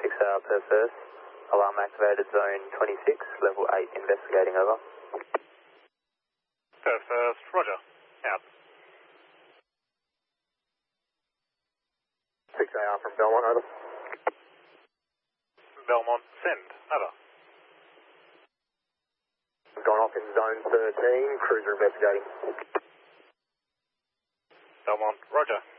6AR per first. Alarm activated zone 26, level 8, investigating over. Per first, roger. Out. 6AR from Belmont, over. Belmont, send. Over. Gone off in zone 13, cruiser investigating. Belmont, roger.